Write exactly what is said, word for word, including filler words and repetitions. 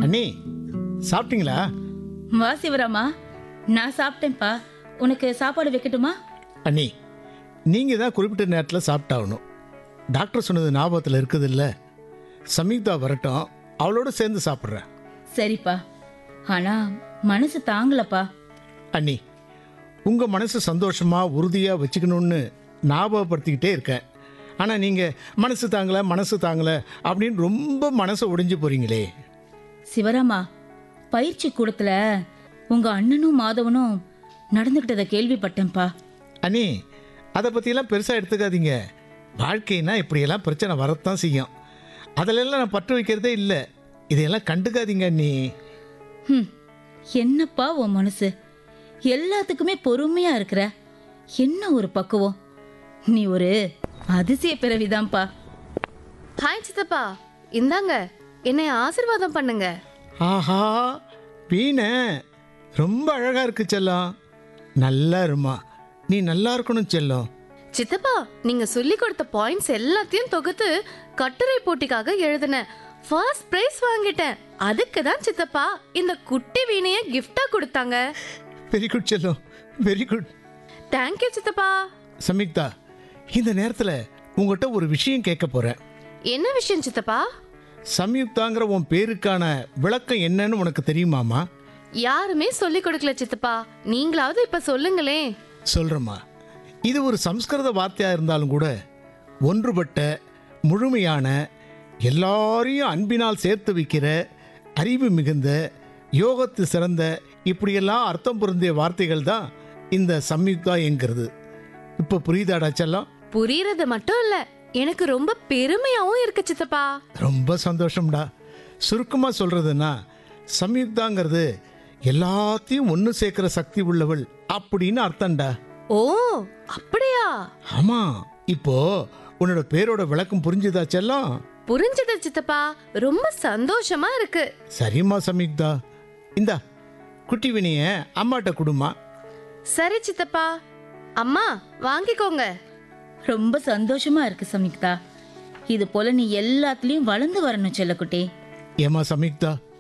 அண்ணி சாப்பிட்டீங்களா? வா சிவராமா, நான் சாப்பிட்டேன்ப்பா. உனக்கு சாப்பாடு வைக்கட்டுமா? அண்ணி, நீங்கள் தான் குறிப்பிட்ட நேரத்தில் சாப்பிட்டாகணும். டாக்டர் சொன்னது ஞாபகத்தில் இருக்குது இல்லை? சமீக்தா வரட்டும், அவளோட சேர்ந்து சாப்பிட்றேன். சரிப்பா, ஆனா மனசு தாங்கலப்பா. அண்ணி, உங்கள் மனசு சந்தோஷமாக உறுதியாக வச்சுக்கணும்னு ஞாபகப்படுத்திக்கிட்டே இருக்கேன். ஆனால் நீங்கள் மனசு தாங்கலை மனசு தாங்கலை அப்படின்னு ரொம்ப மனசை உடைஞ்சு போகிறீங்களே. சிவராமா, பயிற்சி கூடத்துல உங்க அண்ணனும் மாதவனும் நடந்துகிட்டதை கேள்விப்பட்டேன்ப்பா. அண்ணி, அதை பற்றியெல்லாம் பெருசாக எடுத்துக்காதீங்க. வாழ்க்கைனா இப்படியெல்லாம் பிரச்சனை வரத்தான் செய்யும். அதிலெல்லாம் நான் பற்று வைக்கிறதே இல்லை. இதையெல்லாம் கண்டுக்காதீங்க அண்ணி. ஹம், என்னப்பா உன் மனசு எல்லாத்துக்குமே பொறுமையா இருக்கிற. என்ன ஒரு பக்குவம்! நீ ஒரு அதிசய பிறவிதான்ப்பா. ஹாய் சித்தப்பா, இந்தாங்க என்னை ஆசீர்வாதம் பண்ணுங்க. ஆஹா, வீணை ரொம்ப அழகா இருக்கு செல்லம். நல்லா இருமா, நீ நல்லா இருக்கணும் செல்லம். சித்தப்பா, நீங்க சொல்லி கொடுத்த பாயிண்ட்ஸ் எல்லாத்தையும் தொகுத்து கட்டுரை போட்டிக்காக எழுதினேன். ஃபர்ஸ்ட் பிரைஸ் வாங்கிட்டேன். அதுக்கு தான் சித்தப்பா இந்த குட்டி வீணைய கிஃப்டா கொடுத்தாங்க. வெரி குட் செல்லம், வெரி குட். தேங்க்யூ சித்தப்பா. சமீக்தா, இந்த நேரத்தில் உங்கள்கிட்ட ஒரு விஷயம் கேட்க போறேன். என்ன விஷயம் சித்தப்பா? சம்யுக்தாங்கிற உன் பேருக்கான விளக்கம் என்னன்னு உனக்கு தெரியுமாமா? யாருமே சொல்லி கொடுக்கல சித்தப்பா, நீங்களாவது இப்ப சொல்லுங்களே. சொல்றேம்மா. இது ஒரு சம்ஸ்கிருத வார்த்தையா இருந்தாலும் கூட ஒன்றுபட்ட, முழுமையான, எல்லாரையும் அன்பினால் சேர்த்து வைக்கிற, அறிவு மிகுந்த, யோகத்து சிறந்த, இப்படியெல்லாம் அர்த்தம் பொருந்திய வார்த்தைகள் தான் இந்த சம்யுக்தா என்கிறது. இப்போ புரியுதாடா செல்லம்? புரியறது மட்டும் இல்ல, எனக்கு ரொம்ப பெருமையாவும் இருக்கு சித்தப்பா. ரொம்ப சந்தோஷம்டா. சுருக்கமா சொல்றதுன்னா, சம்யுக்தாங்கிறது எல்லாத்தையும் ஒன்று சேர்க்கிற சக்தி உள்ளவள் அப்படின்னு அர்த்தம்டா. ஓ, அப்படியா? ஆமா, இப்போ உன்னோட பேரோட விளக்கம் புரிஞ்சுதா செல்லம்? புரிஞ்சது சித்தப்பா, ரொம்ப சந்தோஷமா இருக்கு. சரிம்மா சம்யுக்தா, இந்தா குட்டி வினிய அம்மாட்ட குடுமா. சரி சித்தப்பா. அம்மா வாங்கிக்கோங்க. ரொம்ப சந்தோஷமா இருக்கு சம்யுக்தா. இது போல நீ எல்லாத்துலயும் வளர்ந்து வரணும் செல்லக்குட்டி. ஏமா சம்யுக்தா,